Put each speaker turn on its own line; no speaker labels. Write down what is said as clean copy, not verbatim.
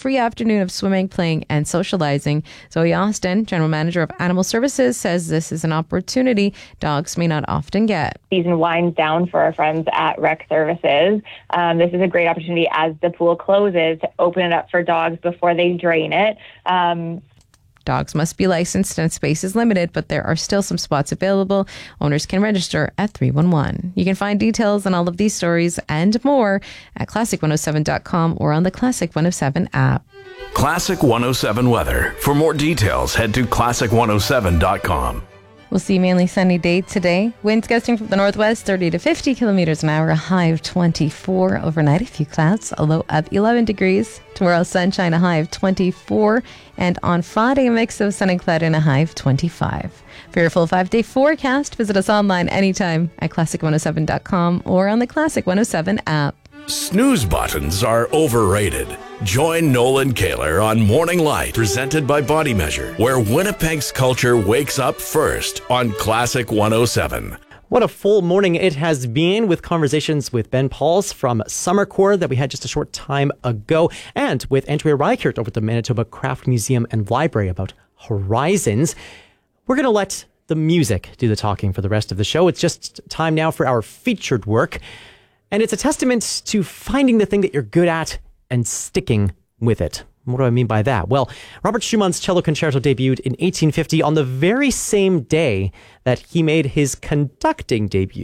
free afternoon of swimming, playing, and socializing. Zoe Austin, General Manager of Animal Services, says this is an opportunity dogs may not often get.
Season winds down for our friends at Rec Services. This is a great opportunity as the pool closes to open it up for dogs before they drain it.
Dogs must be licensed and space is limited, but there are still some spots available. Owners can register at 311. You can find details on all of these stories and more at classic107.com or on the Classic 107 app.
Classic 107 weather. For more details, head to classic107.com.
We'll see mainly sunny day today. Winds gusting from the northwest, 30 to 50 kilometers an hour, a high of 24. Overnight, a few clouds, a low of 11 degrees. Tomorrow, sunshine, a high of 24. And on Friday, a mix of sun and cloud and a high of 25. For your full 5-day forecast, visit us online anytime at classic107.com or on the Classic 107 app.
Snooze buttons are overrated. Join Nolan Kaler on Morning Light, presented by Body Measure, where Winnipeg's culture wakes up first on Classic 107.
What a full morning it has been, with conversations with Ben Pauls from Summer Core that we had just a short time ago, and with Andrea Reichert over at the Manitoba Craft Museum and Library about Horizons. We're going to let the music do the talking for the rest of the show. It's just time now for our featured work. And it's a testament to finding the thing that you're good at and sticking with it. What do I mean by that? Well, Robert Schumann's cello concerto debuted in 1850 on the very same day that he made his conducting debut.